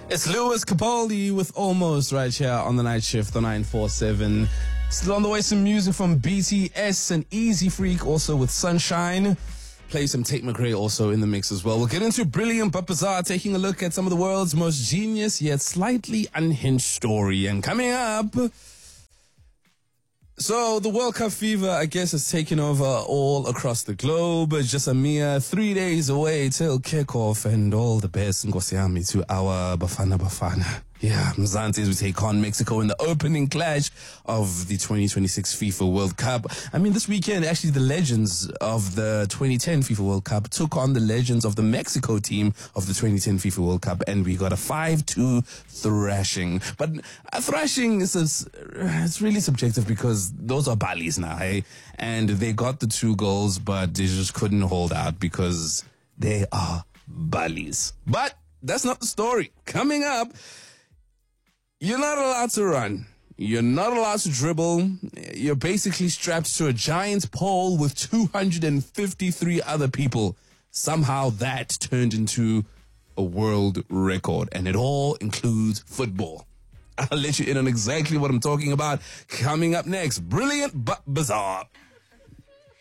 It's Lewis Capaldi with Almost right here on the night shift on 947. Still on the way, some music from BTS and Easy Freak, also with Sunshine. Play some Tate McRae also in the mix as well. We'll get into Brilliant but Bizarre, taking a look at some of the world's most genius yet slightly unhinged story. And coming up, so the World Cup fever, I guess, has taken over all across the globe. It's just a mere 3 days away till kickoff, and all the best, Nkosiyami, to our Bafana Bafana. Yeah, Mzantes, we take on Mexico in the opening clash of the 2026 FIFA World Cup. I mean, this weekend, actually, the legends of the 2010 FIFA World Cup took on the legends of the Mexico team of the 2010 FIFA World Cup, and we got a 5-2 thrashing. But a thrashing it's really subjective because those are Balis now, hey? And they got the 2 goals, but they just couldn't hold out because they are Balis. But that's not the story. Coming up, you're not allowed to run. You're not allowed to dribble. You're basically strapped to a giant pole with 253 other people. Somehow that turned into a world record, and it all includes football. I'll let you in on exactly what I'm talking about coming up next. Brilliant but bizarre.